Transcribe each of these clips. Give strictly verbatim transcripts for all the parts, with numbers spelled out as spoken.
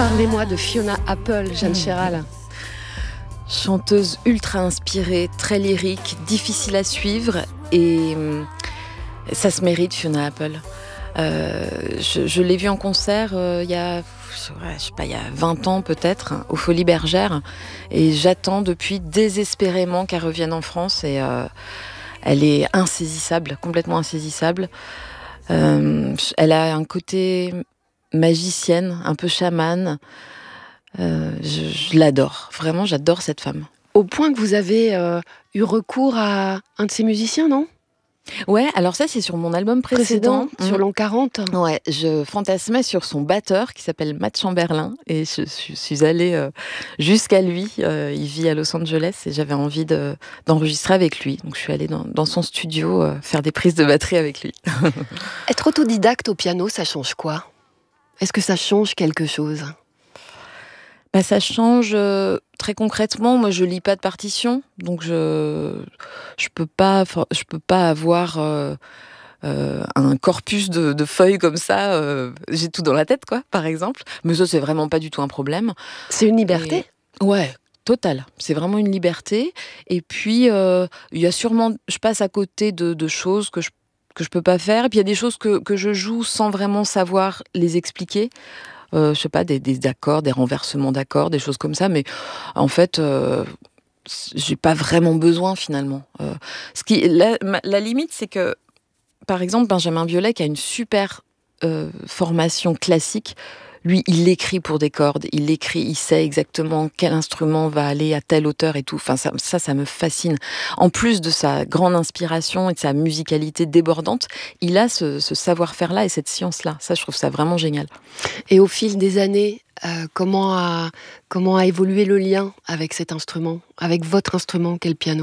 Parlez-moi de Fiona Apple, Jeanne Chéral. Chanteuse ultra inspirée, très lyrique, difficile à suivre et euh, ça se mérite, Fiona Apple. Euh, je, je l'ai vue en concert euh, il y a, je sais pas, il y a vingt ans peut-être, au Folies Bergères, et j'attends depuis désespérément qu'elle revienne en France et euh, elle est insaisissable, complètement insaisissable. Euh, elle a un côté magicienne, un peu chamane. Euh, je, je l'adore, vraiment j'adore cette femme. Au point que vous avez euh, eu recours à un de ces musiciens, non ? Ouais, alors ça c'est sur mon album précédent, précédent sur mmh. l'an quarante. Ouais, je fantasmais sur son batteur qui s'appelle Matt Chamberlain et je, je suis allée euh, jusqu'à lui. Euh, il vit à Los Angeles et j'avais envie de, d'enregistrer avec lui. Donc je suis allée dans, dans son studio euh, faire des prises de batterie avec lui. Être autodidacte au piano, ça change quoi ? Est-ce que ça change quelque chose ? Bah, ça change euh, très concrètement. Moi, je lis pas de partition, donc je je peux pas je peux pas avoir euh, euh, un corpus de, de feuilles comme ça. Euh, j'ai tout dans la tête, quoi, par exemple. Mais ça, c'est vraiment pas du tout un problème. C'est une liberté ? Et... ouais. Total, c'est vraiment une liberté. Et puis, euh, il y a sûrement, je passe à côté de, de choses que je que je peux pas faire. Et puis il y a des choses que que je joue sans vraiment savoir les expliquer. Euh, je sais pas, des, des accords, des renversements d'accords, des choses comme ça, mais en fait, euh, j'ai pas vraiment besoin finalement. Euh, ce qui, la, la limite, c'est que, par exemple, Benjamin Biolay, qui a une super euh, formation classique, lui, il écrit pour des cordes, il écrit, il sait exactement quel instrument va aller à telle hauteur et tout. Enfin, ça, ça, ça me fascine. En plus de sa grande inspiration et de sa musicalité débordante, il a ce, ce savoir-faire-là et cette science-là. Ça, je trouve ça vraiment génial. Et au fil des années, euh, comment a, comment a évolué le lien avec cet instrument, avec votre instrument qu'est le piano ?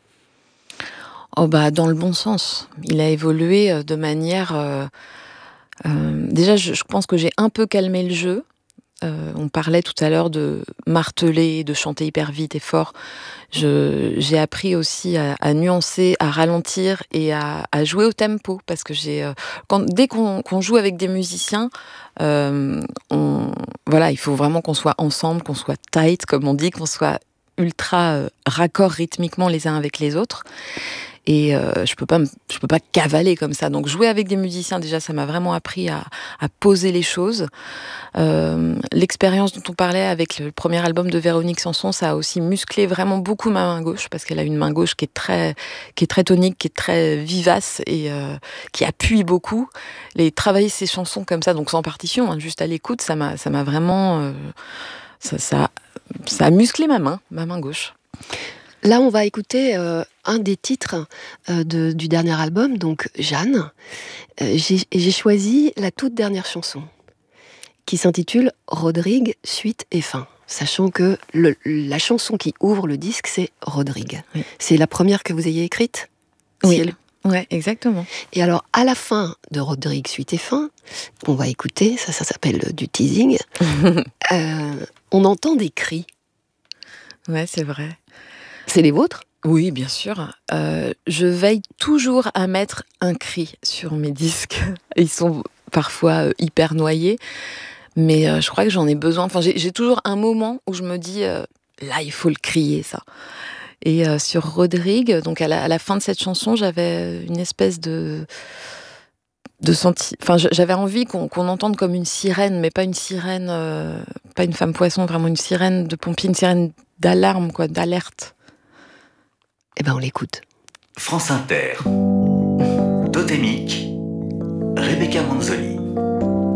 Oh bah, dans le bon sens. Il a évolué de manière... Euh, euh, déjà, je, je pense que j'ai un peu calmé le jeu. Euh, on parlait tout à l'heure de marteler, de chanter hyper vite et fort. Je, j'ai appris aussi à, à nuancer, à ralentir et à, à jouer au tempo. Parce que j'ai, euh, quand, dès qu'on, qu'on joue avec des musiciens, euh, on, voilà, il faut vraiment qu'on soit ensemble, qu'on soit tight, comme on dit, qu'on soit ultra euh, raccord rythmiquement les uns avec les autres. Et euh, je peux pas, je peux pas cavaler comme ça. Donc jouer avec des musiciens, déjà, ça m'a vraiment appris à, à poser les choses. Euh, l'expérience dont on parlait avec le premier album de Véronique Sanson, ça a aussi musclé vraiment beaucoup ma main gauche, parce qu'elle a une main gauche qui est très, qui est très tonique, qui est très vivace et euh, qui appuie beaucoup. Et travailler ces chansons comme ça, donc sans partition, hein, juste à l'écoute, ça m'a, ça m'a vraiment, euh, ça, ça, ça a musclé ma main, ma main gauche. Là, on va écouter euh, un des titres euh, de, du dernier album, donc Jeanne. Euh, j'ai, j'ai choisi la toute dernière chanson, qui s'intitule Rodrigue, suite et fin. Sachant que le, la chanson qui ouvre le disque, c'est Rodrigue. Oui. C'est la première que vous ayez écrite ? Oui, elle... ouais, exactement. Et alors, à la fin de Rodrigue, suite et fin, on va écouter, ça, ça s'appelle du teasing, euh, on entend des cris. Ouais, c'est vrai. C'est les vôtres ? Oui, bien sûr. Euh, je veille toujours à mettre un cri sur mes disques. Ils sont parfois euh, hyper noyés, mais euh, je crois que j'en ai besoin. Enfin, j'ai, j'ai toujours un moment où je me dis, euh, là, il faut le crier, ça. Et euh, sur Rodrigue, donc à la, à la fin de cette chanson, j'avais une espèce de... de senti... enfin, j'avais envie qu'on, qu'on entende comme une sirène, mais pas une sirène, euh, pas une femme poisson, vraiment une sirène de pompier, une sirène d'alarme, quoi, d'alerte. Eh ben, on l'écoute. France Inter. Totémique. Rebecca Manzoli.